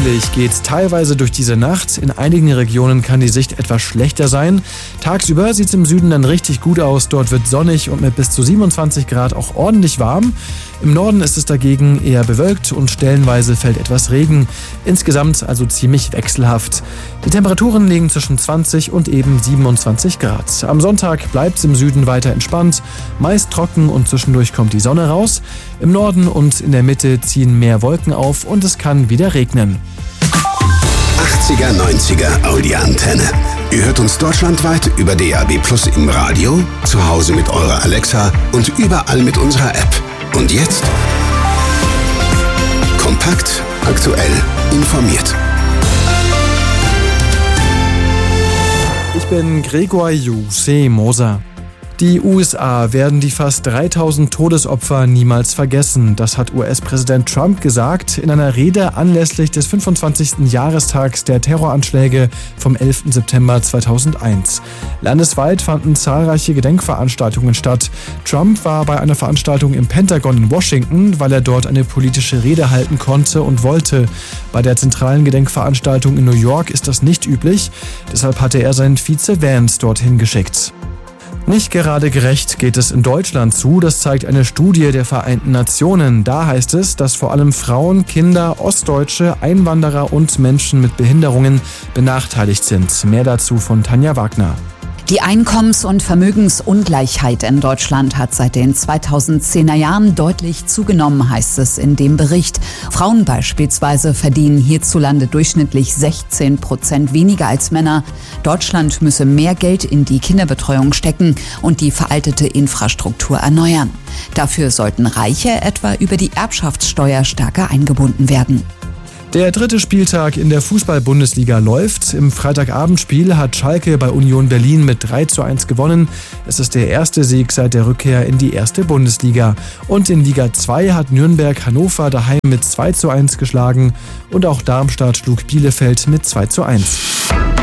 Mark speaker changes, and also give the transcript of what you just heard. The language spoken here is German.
Speaker 1: Neblig geht's teilweise durch diese Nacht. In einigen Regionen kann die Sicht etwas schlechter sein. Tagsüber sieht's im Süden dann richtig gut aus. Dort wird sonnig und mit bis zu 27 Grad auch ordentlich warm. Im Norden ist es dagegen eher bewölkt und stellenweise fällt etwas Regen. Insgesamt also ziemlich wechselhaft. Die Temperaturen liegen zwischen 20 und eben 27 Grad. Am Sonntag bleibt's im Süden weiter entspannt, meist trocken und zwischendurch kommt die Sonne raus. Im Norden und in der Mitte ziehen mehr Wolken auf und es kann wieder regnen.
Speaker 2: 80er, 90er Audi-Antenne. Ihr hört uns deutschlandweit über DAB+ im Radio, zu Hause mit eurer Alexa und überall mit unserer App. Und jetzt? Kompakt, aktuell, informiert.
Speaker 1: Ich bin Gregor Moser. Die USA werden die fast 3000 Todesopfer niemals vergessen. Das hat US-Präsident Trump gesagt in einer Rede anlässlich des 25. Jahrestags der Terroranschläge vom 11. September 2001. Landesweit fanden zahlreiche Gedenkveranstaltungen statt. Trump war bei einer Veranstaltung im Pentagon in Washington, weil er dort eine politische Rede halten konnte und wollte. Bei der zentralen Gedenkveranstaltung in New York ist das nicht üblich. Deshalb hatte er seinen Vize Vance dorthin geschickt. Nicht gerade gerecht geht es in Deutschland zu, das zeigt eine Studie der Vereinten Nationen. Da heißt es, dass vor allem Frauen, Kinder, Ostdeutsche, Einwanderer und Menschen mit Behinderungen benachteiligt sind. Mehr dazu von Tanja Wagner.
Speaker 3: Die Einkommens- und Vermögensungleichheit in Deutschland hat seit den 2010er Jahren deutlich zugenommen, heißt es in dem Bericht. Frauen beispielsweise verdienen hierzulande durchschnittlich 16% weniger als Männer. Deutschland müsse mehr Geld in die Kinderbetreuung stecken und die veraltete Infrastruktur erneuern. Dafür sollten Reiche etwa über die Erbschaftssteuer stärker eingebunden werden.
Speaker 1: Der dritte Spieltag in der Fußball-Bundesliga läuft. Im Freitagabendspiel hat Schalke bei Union Berlin mit 3:1 gewonnen. Es ist der erste Sieg seit der Rückkehr in die erste Bundesliga. Und in Liga 2 hat Nürnberg Hannover daheim mit 2:1 geschlagen. Und auch Darmstadt schlug Bielefeld mit 2:1.